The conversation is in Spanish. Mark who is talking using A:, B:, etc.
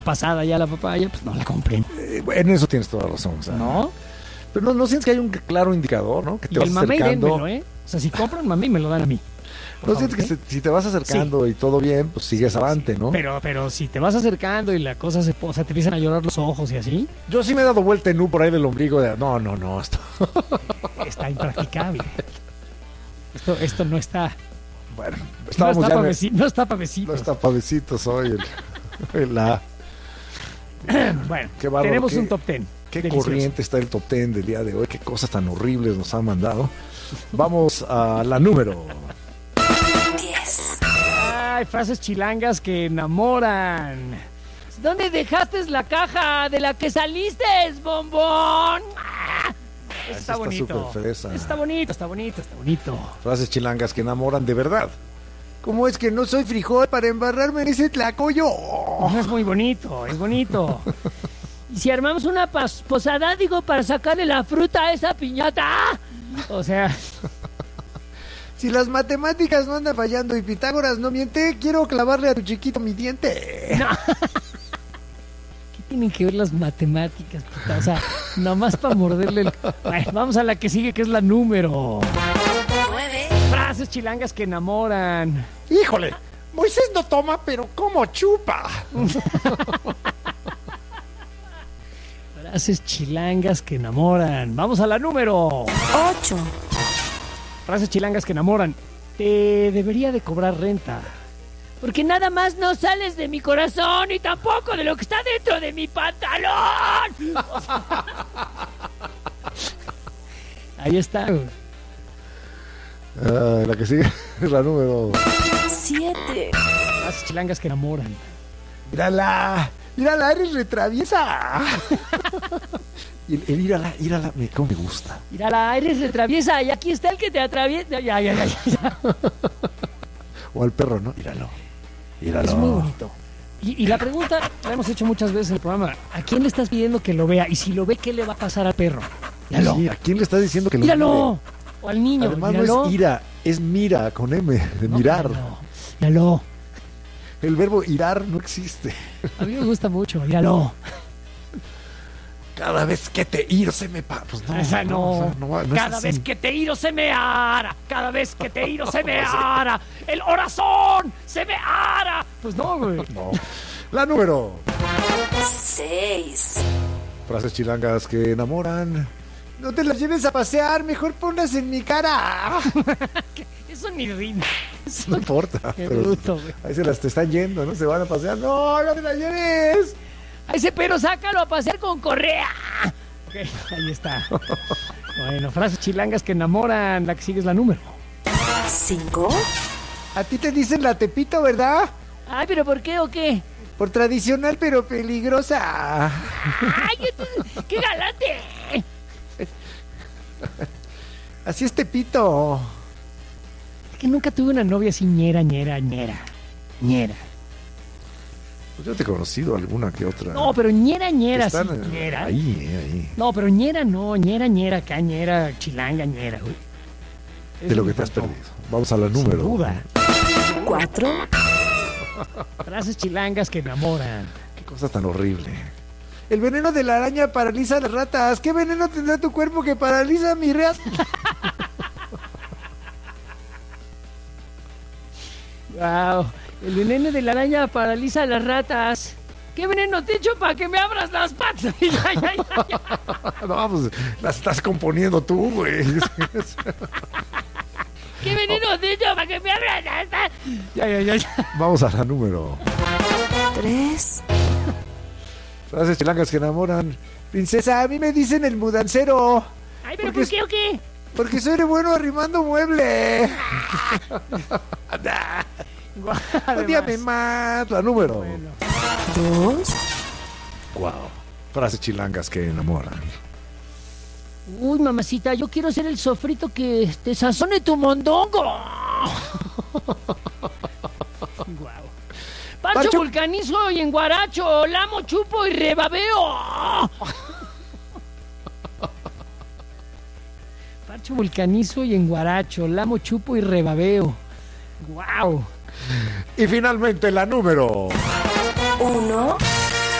A: pasada ya la papaya, pues no la compren.
B: En eso tienes toda la razón. O sea,
A: ¿No?
B: Pero no sientes que hay un claro indicador, ¿no? Que te
A: Y
B: vas
A: el mamey
B: acercando.
A: dénmelo, ¿eh? O sea, si compran mamey me lo dan a mí.
B: No sientes que si te vas acercando y todo bien, pues sigues avante, ¿no?
A: Pero si te vas acercando y la cosa o sea, te empiezan a llorar los ojos y así,
B: Yo sí me he dado vuelta en U por ahí del ombligo de no, esto.
A: está impracticable. Esto no está.
B: Bueno,
A: No
B: estábamos
A: está,
B: ya
A: no está pavecito.
B: no está pavecito, soy el A.
A: Bueno,
B: Qué bárbaro,
A: tenemos
B: qué-
A: un top 10.
B: Qué
A: Delicioso.
B: corriente está el top 10 del día de hoy, qué cosas tan horribles nos han mandado. Vamos a la número.
C: 10,
A: Ay, frases chilangas que enamoran. ¿Dónde dejaste la caja de la que saliste, bombón? Eso está bonito.
B: súper fresa.
A: Está bonito, está bonito, está bonito.
B: Frases chilangas que enamoran de verdad. ¿Cómo es que no soy frijol para embarrarme en ese tlacoyo?
A: No, es muy bonito, es bonito. Y si armamos una posada, digo, para sacarle la fruta a esa piñata. O sea,
B: Si las matemáticas no andan fallando y Pitágoras no miente, quiero clavarle a tu chiquito mi diente.
A: ¿qué tienen que ver las matemáticas, puta? O sea, nomás para morderle el... Ay, vamos a la que sigue, que es la número.
C: 9,
A: Frases chilangas que enamoran.
B: Híjole, Moisés no toma, pero ¿cómo chupa?
A: Frases chilangas que enamoran. Vamos a la número.
C: 8,
A: Frases chilangas que enamoran. Te debería de cobrar renta. Porque nada más no sales de mi corazón y tampoco de lo que está dentro de mi pantalón. Ahí está.
B: La que sigue es la número.
C: 7,
A: Frases chilangas que enamoran.
B: Mírala, eres retraviesa. El írala, cómo me gusta.
A: Mírala, eres retraviesa y aquí está el que te atraviesa. Ya.
B: O al perro, ¿no? Míralo.
A: Es muy bonito. Y la pregunta la hemos hecho muchas veces en el programa. ¿A quién le estás pidiendo que lo vea? Y si lo ve, ¿qué le va a pasar al perro? Míralo.
B: Sí, ¿a quién le estás diciendo que lo
A: Míralo. O al niño.
B: mire? Además
A: míralo.
B: no es ira, es mira con M, de
A: No,
B: mirar.
A: Míralo.
B: El verbo irar no existe.
A: A mí me gusta mucho. Míralo.
B: Cada vez que te iro se me pues no.
A: Esa no.
B: o sea, no es
A: Cada
B: así.
A: vez que te iro se me ara. Cada vez que te iro se me ara. El corazón se me ara. Pues no, güey.
B: No. La número.
C: 6,
B: Frases chilangas que enamoran. No te las lleves a pasear, mejor ponlas en mi cara.
A: Eso ni rinde.
B: No importa.
A: Qué
B: pero
A: bruto, güey.
B: ahí se las te están yendo, ¿no? Se van a pasear. No, no te las lleves.
A: A ese perro sácalo a pasear con correa. Ok, ahí está. Bueno, frases chilangas que enamoran. La que sigue es la número.
C: 5,
B: A ti te dicen la Tepito, ¿verdad?
A: Ay, ¿pero por qué o qué?
B: Por tradicional pero peligrosa.
A: ¡Ay, qué galante!
B: Así es Tepito.
A: Es que nunca tuve una novia así ñera.
B: Pues yo te he conocido alguna que otra.
A: No, pero ñera,
B: Están,
A: sí, ñera.
B: ahí.
A: No, pero ñera no, ñera, acá, ñera, chilanga, ñera, güey.
B: De lo que te has perdido. Vamos a la número.
A: Sin duda.
C: 4,
A: Frases chilangas que enamoran.
B: Qué cosa tan horrible. El veneno de la araña paraliza a las ratas. ¿Qué veneno tendrá tu cuerpo que paraliza a mi rat?
A: Wow. El veneno de la araña paraliza a las ratas. ¿Qué veneno te echo para que me abras las patas? Ya.
B: No, pues las estás componiendo tú, güey.
A: ¿Qué veneno te echo para que me abras las patas? Ya.
B: Vamos a la número.
C: 3,
B: Frases chilangas que enamoran. Princesa, a mí me dicen el mudancero.
A: Ay, ¿pero
B: Porque
A: por qué o qué?
B: Porque soy de bueno arrimando mueble. Odíame más. La número.
C: 2,
B: Wow. Frases chilangas que enamoran.
A: Uy, mamacita, yo quiero ser el sofrito que te sazone tu mondongo. Guau. Pancho vulcanizo y enguaracho, lamo, chupo y rebabeo. Pancho vulcanizo y enguaracho, lamo, chupo y rebabeo. Wow.
B: Y finalmente la número.
C: 1,